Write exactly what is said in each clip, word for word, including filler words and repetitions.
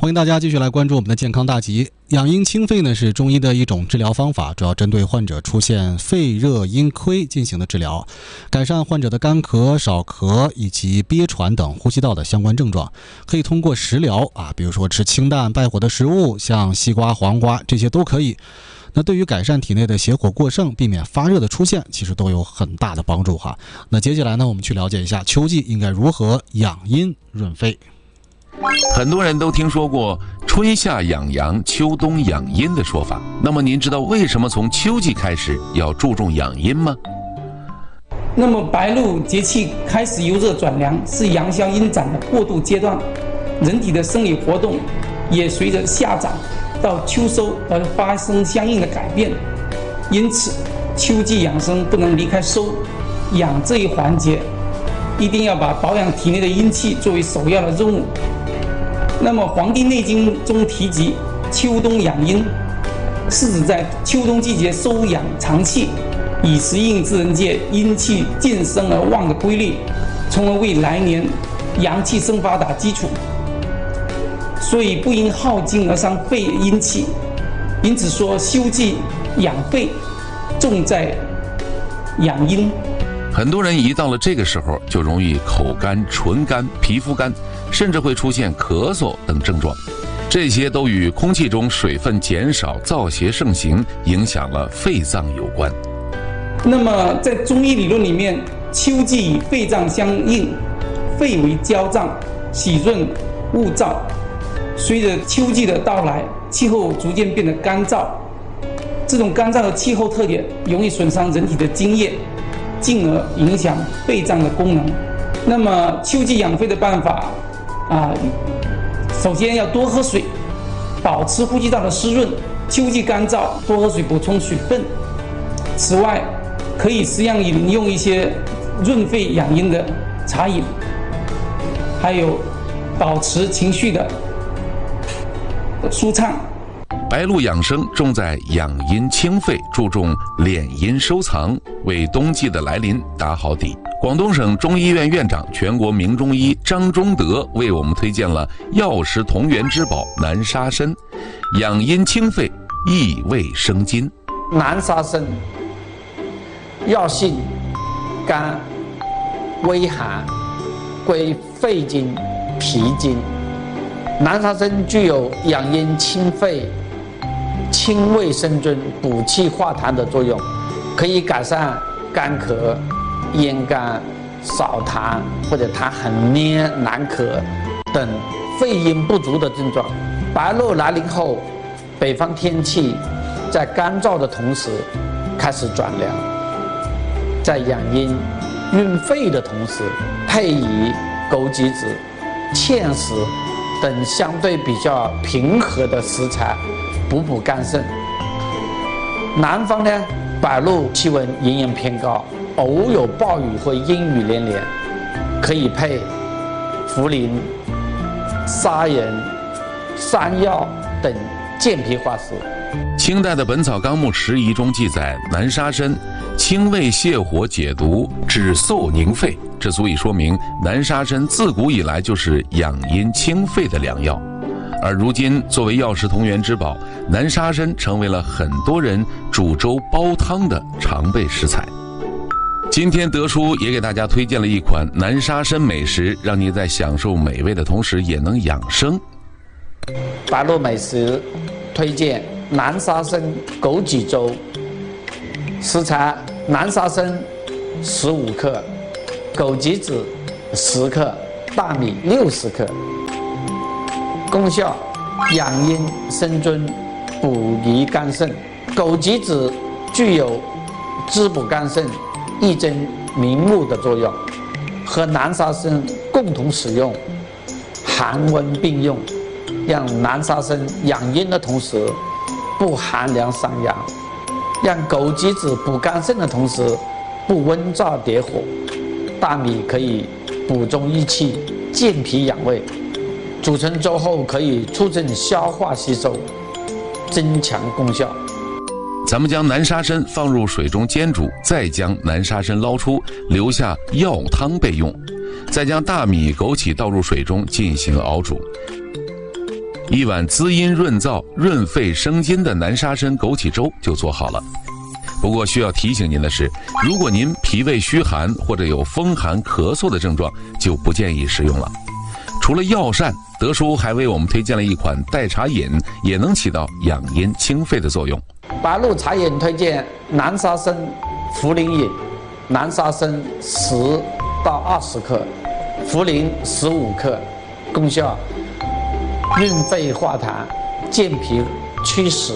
欢迎大家继续来关注我们的健康大集。养阴清肺呢是中医的一种治疗方法，主要针对患者出现肺热阴亏进行的治疗，改善患者的干咳、少咳以及憋喘等呼吸道的相关症状。可以通过食疗啊，比如说吃清淡败火的食物，像西瓜、黄瓜这些都可以。那对于改善体内的邪火过剩，避免发热的出现，其实都有很大的帮助哈。那接下来呢，我们去了解一下秋季应该如何养阴润肺。 很多人都听说过春夏养阳、秋冬养阴的说法，那么您知道为什么从秋季开始要注重养阴吗？ 那么白露节气开始由热转凉，是阳消阴长的过渡阶段，人体的生理活动也随着夏长到秋收而发生相应的改变，因此秋季养生不能离开收养这一环节，一定要把保养体内的阴气作为首要的任务。那么《黄帝内经》中提及秋冬养阴，是指在秋冬季节收养藏气，以时应自然界阴气渐生而旺的规律，从而为来年阳气生发打基础。所以不因耗精而伤肺阴气，因此说秋季养肺重在养阴。 很多人一到了这个时候就容易口干、唇干、皮肤干，甚至会出现咳嗽等症状，这些都与空气中水分减少、燥邪盛行，影响了肺脏有关。 那么在中医理论里面，秋季与肺脏相应，肺为焦脏，喜润恶燥。随着秋季的到来，气候逐渐变得干燥，这种干燥的气候特点容易损伤人体的津液，进而影响肺脏的功能。那么秋季养肺的办法啊，首先要多喝水，保持呼吸道的湿润。秋季干燥，多喝水补充水分。此外，可以适量饮用一些润肺养阴的茶饮，还有保持情绪的舒畅。 白露养生重在养阴清肺，注重敛阴收藏，为冬季的来临打好底。广东省中医院院长、全国名中医张忠德为我们推荐了药食同源之宝南沙参，养阴清肺，益胃生津。 南沙参药性甘，微寒，归肺经、脾经。南沙参具有养阴清肺、清胃生津、补气化痰的作用，可以改善干咳、咽干、少痰或者痰很黏、难咳等肺阴不足的症状。白露来临后，北方天气在干燥的同时开始转凉，在养阴润肺的同时，配以枸杞子、芡实等相对比较平和的食材，补补肝肾。南方呢，白露气温仍然偏高，偶有暴雨或阴雨连连，可以配茯苓、砂仁、山药等健脾化湿。 清代的《本草纲目拾遗》中记载，南沙参清胃泻火、解毒、止嗽宁肺，这足以说明南沙参自古以来就是养阴清肺的良药。而如今作为药食同源之宝，南沙参成为了很多人煮粥煲汤的常备食材。今天德叔也给大家推荐了一款南沙参美食，让您在享受美味的同时也能养生。 白露美食推荐南沙参枸杞粥。食材：南沙参十五克，枸杞子十克，大米六十克。功效：养阴生津，补益肝肾。枸杞子具有滋补肝肾、益增明目的作用，和南沙参共同使用，寒温并用，让南沙参养阴的同时不寒凉伤阳，让枸杞子补肝肾的同时不温燥跌火。大米可以补中益气、健脾养胃，煮成粥后可以促进消化吸收，增强功效。 咱们将南沙参放入水中煎煮，再将南沙参捞出，留下药汤备用。再将大米、枸杞倒入水中进行熬煮。 一碗滋阴润燥、润肺生津的南沙参枸杞粥就做好了。不过需要提醒您的是，如果您脾胃虚寒或者有风寒咳嗽的症状，就不建议食用了。除了药膳，德叔还为我们推荐了一款代茶饮，也能起到养阴清肺的作用。 白露茶饮推荐南沙参茯苓饮，南沙参十到二十克，茯苓十五克，功效润肺化痰、健脾祛湿。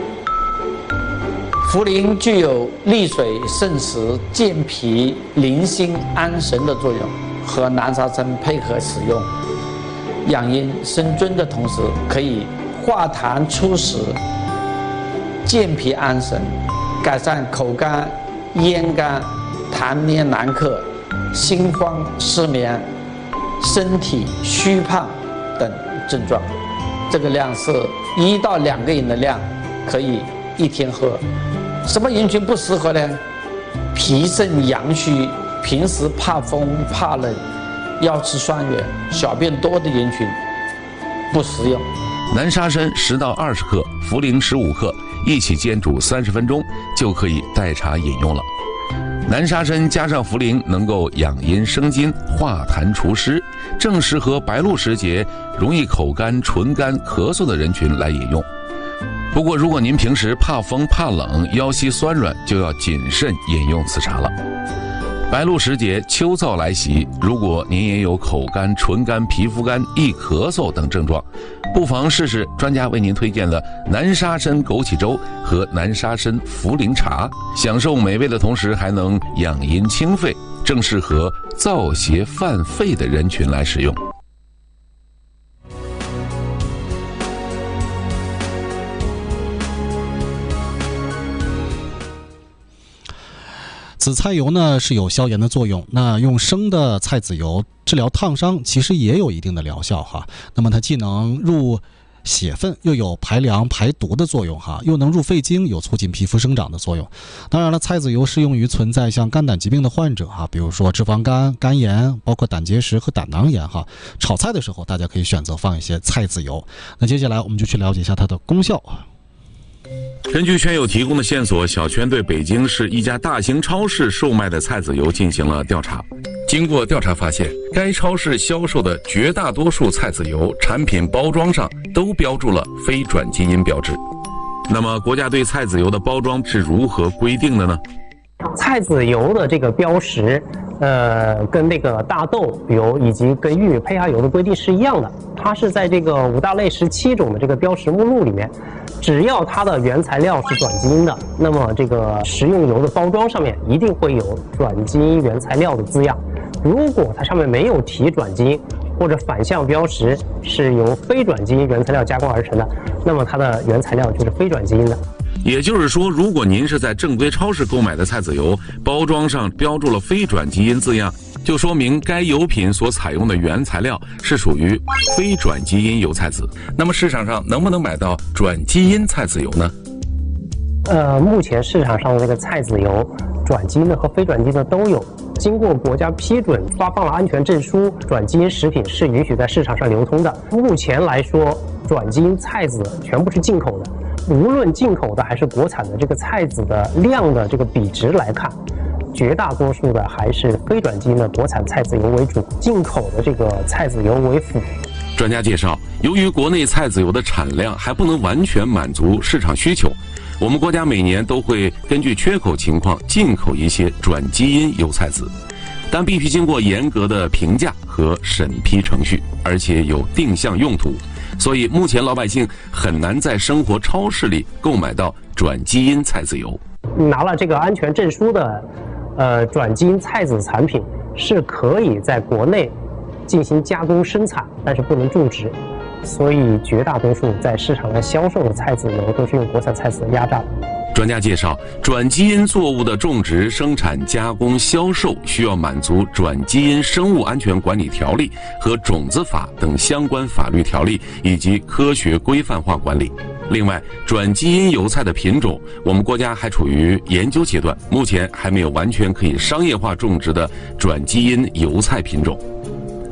茯苓具有利水渗食、健脾宁心安神的作用，和南沙参配合使用，养阴生津的同时，可以化痰祛湿、健脾安神，改善口干、咽干、痰黏难克、心慌失眠、身体虚胖等症状。这个量是一到两个饮的量，可以一天喝。什么人群不适合呢？脾肾阳虚、平时怕风怕冷、腰膝酸软、小便多的人群不食用。 南沙参十到二十克，茯苓十五克，一起煎煮三十分钟，就可以代茶饮用了。南沙参加上茯苓，能够养阴生津、化痰除湿，正适合白露时节容易口干、唇干、咳嗽的人群来饮用。不过，如果您平时怕风怕冷、腰膝酸软，就要谨慎饮用此茶了。白露时节，秋燥来袭，如果您也有口干、唇干、皮肤干、易咳嗽等症状，不妨试试专家为您推荐的南沙参枸杞粥和南沙参茯苓茶，享受美味的同时还能养阴清肺，正适合燥邪犯肺的人群来使用。 紫菜油呢是有消炎的作用，那用生的菜籽油治疗烫伤其实也有一定的疗效哈。那么它既能入血分，又有排凉排毒的作用哈，又能入肺经，有促进皮肤生长的作用。当然了，菜籽油适用于存在像肝胆疾病的患者哈，比如说脂肪肝、肝炎，包括胆结石和胆囊炎哈。炒菜的时候大家可以选择放一些菜籽油。那接下来我们就去了解一下它的功效。 根据圈友提供的线索，小圈对北京市一家大型超市售卖的菜籽油进行了调查。经过调查发现，该超市销售的绝大多数菜籽油产品包装上都标注了非转基因标志。那么，国家对菜籽油的包装是如何规定的呢？ 菜籽油的这个标识，呃，跟那个大豆油以及跟玉米胚芽油的规定是一样的，它是在这个五大类十七种的这个标识目录里面。只要它的原材料是转基因的，那么这个食用油的包装上面一定会有转基因原材料的字样。如果它上面没有提转基因，或者反向标识是由非转基因原材料加工而成的，那么它的原材料就是非转基因的。 也就是说，如果您是在正规超市购买的菜籽油，包装上标注了非转基因字样，就说明该油品所采用的原材料是属于非转基因油菜籽。那么市场上能不能买到转基因菜籽油呢？ 呃，目前市场上的这个菜籽油，转基因的和非转基因的都有。经过国家批准，发放了安全证书，转基因食品是允许在市场上流通的。目前来说，转基因菜籽全部是进口的。无论进口的还是国产的，这个菜籽的量的这个比值来看，绝大多数的还是非转基因的国产菜籽油为主，进口的这个菜籽油为辅。 专家介绍，由于国内菜籽油的产量还不能完全满足市场需求，我们国家每年都会根据缺口情况进口一些转基因油菜籽，但必须经过严格的评价和审批程序，而且有定向用途。所以目前老百姓很难在生活超市里购买到转基因菜籽油。 拿了这个安全证书的，呃，转基因菜籽产品是可以在国内进行加工生产，但是不能种植。所以绝大多数在市场上销售的菜籽油都是用国产菜籽压榨的。 专家介绍，转基因作物的种植、生产、加工、销售需要满足转基因生物安全管理条例和种子法等相关法律条例以及科学规范化管理。另外，转基因油菜的品种，我们国家还处于研究阶段，目前还没有完全可以商业化种植的转基因油菜品种。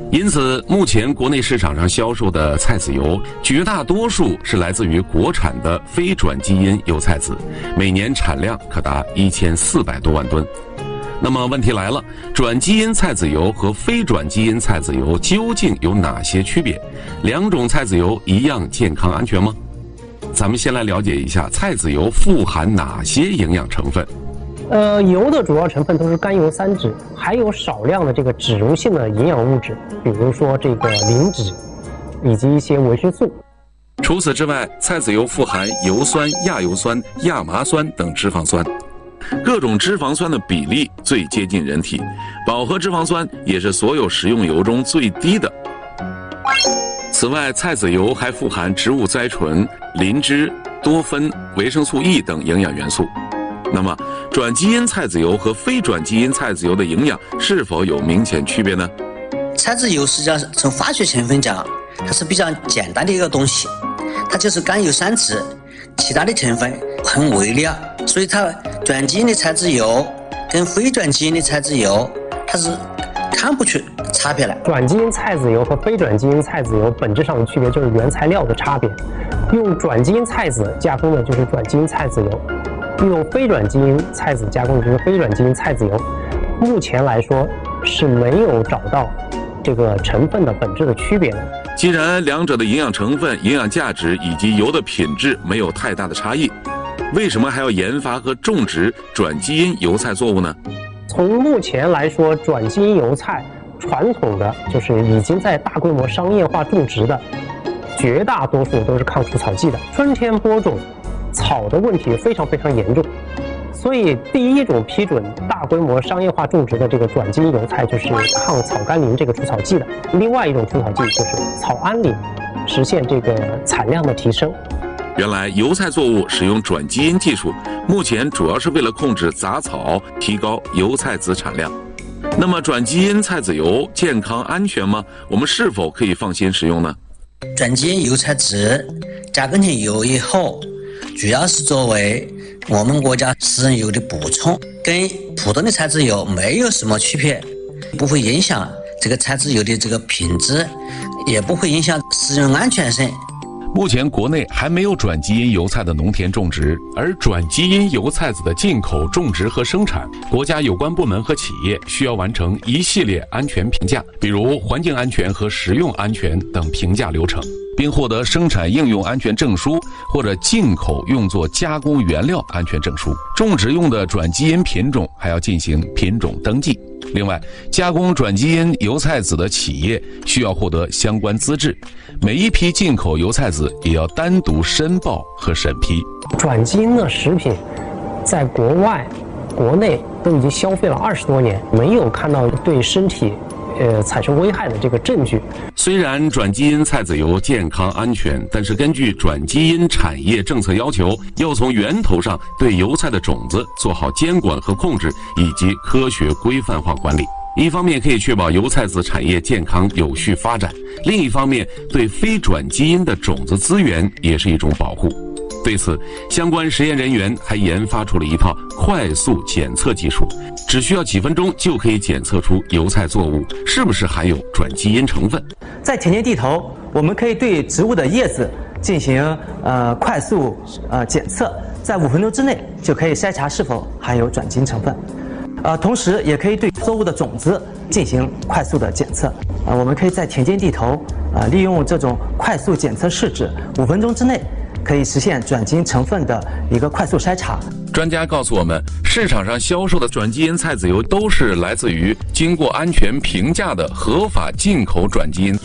因此，目前国内市场上销售的菜籽油，绝大多数是来自于国产的非转基因油菜籽，每年产量可达一千四百多万吨。那么问题来了，转基因菜籽油和非转基因菜籽油究竟有哪些区别？两种菜籽油一样健康安全吗？咱们先来了解一下菜籽油富含哪些营养成分。 呃，油的主要成分都是甘油三酯，还有少量的这个脂溶性的营养物质，比如说这个磷脂，以及一些维生素。 除此之外，菜籽油富含油酸、亚油酸、亚麻酸等脂肪酸，各种脂肪酸的比例最接近人体，饱和脂肪酸也是所有食用油中最低的。此外，菜籽油还富含植物甾醇、磷脂、多酚、维生素 E 等营养元素。那么，转基因菜籽油和非转基因菜籽油的营养是否有明显区别呢？ 菜籽油实际上从化学成分讲，它是比较简单的一个东西，它就是甘油三酯，其他的成分很微量，所以它转基因的菜籽油跟非转基因的菜籽油，它是看不出差别来。 转基因菜籽油和非转基因菜籽油本质上的区别就是原材料的差别，用转基因菜籽加工的就是转基因菜籽油。用非转基因菜籽加工的就是非转基因菜籽油，目前来说是没有找到这个成分的本质的区别的。 既然两者的营养成分、营养价值以及油的品质没有太大的差异，为什么还要研发和种植转基因油菜作物呢？ 从目前来说，转基因油菜传统的就是已经在大规模商业化种植的，绝大多数都是抗除草剂的，春天播种。草的问题非常非常严重，所以第一种批准大规模商业化种植的这个转基因油菜就是抗草甘膦这个除草剂的，另外一种除草剂就是草胺苓，实现这个产量的提升。 原来油菜作物使用转基因技术，目前主要是为了控制杂草，提高油菜籽产量。那么转基因菜籽油健康安全吗？我们是否可以放心食用呢？ 转基因油菜籽加工成油以后，主要是作为我们国家食用油的补充，跟普通的菜籽油没有什么区别，不会影响这个菜籽油的这个品质，也不会影响食用安全性。 目前国内还没有转基因油菜的农田种植，而转基因油菜籽的进口、种植和生产，国家有关部门和企业需要完成一系列安全评价，比如环境安全和食用安全等评价流程，并获得生产应用安全证书或者进口用作加工原料安全证书。种植用的转基因品种还要进行品种登记。另外，加工转基因油菜籽的企业需要获得相关资质，每一批进口油菜籽也要单独申报和审批。 转基因的食品在国外、国内都已经消费了二十多年，没有看到对身体呃产生危害的这个证据。 虽然转基因菜籽油健康安全，但是根据转基因产业政策要求，要从源头上对油菜的种子做好监管和控制，以及科学规范化管理。一方面可以确保油菜籽产业健康有序发展，另一方面对非转基因的种子资源也是一种保护。对此，相关实验人员还研发出了一套快速检测技术，只需要几分钟就可以检测出油菜作物是不是含有转基因成分。 在田间地头，我们可以对植物的叶子进行呃快速呃检测，在五分钟之内就可以筛查是否含有转基因成分。呃，同时也可以对作物的种子进行快速的检测。呃，我们可以在田间地头，呃，利用这种快速检测试纸，五分钟之内可以实现转基因成分的一个快速筛查。 专家告诉我们，市场上销售的转基因菜籽油都是来自于经过安全评价的合法进口转基因